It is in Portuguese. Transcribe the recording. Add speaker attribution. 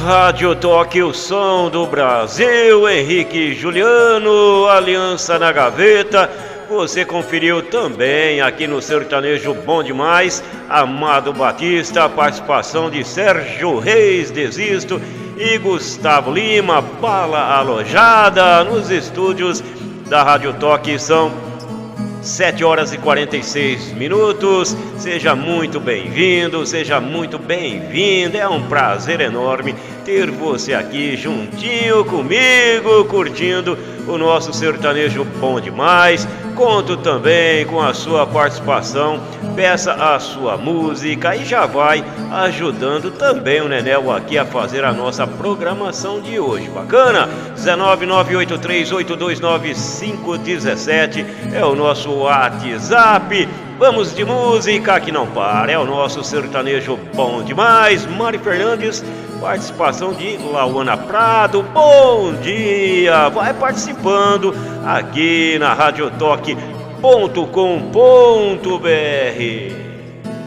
Speaker 1: Rádio Toque, o som do Brasil, Henrique Juliano, Aliança na Gaveta. Você conferiu também aqui no Sertanejo Bom Demais, Amado Batista, a participação de Sérgio Reis, Desisto, e Gustavo Lima, Bala Alojada, nos estúdios da Rádio Toque. São 7 horas e 46 minutos. Seja muito bem-vindo, seja muito bem-vinda. É um prazer enorme ter você aqui juntinho comigo, curtindo o nosso Sertanejo Bom Demais. Conto também com a sua participação. Peça a sua música e já vai ajudando também o Nenel aqui a fazer a nossa programação de hoje. Bacana? 19983829517 é o nosso WhatsApp. Vamos de música que não para. É o nosso Sertanejo Bom Demais. Mari Fernandes, participação de Lauana Prado. Bom dia! Vai participando aqui na radiotoque.com.br.